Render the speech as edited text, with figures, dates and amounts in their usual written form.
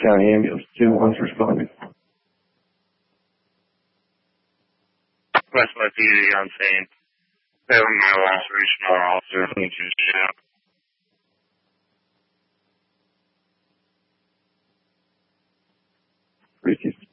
County Ambulance 2-1's responding. Westwood PD on scene. They were my last regional officer. Need you to shoot. Ricky.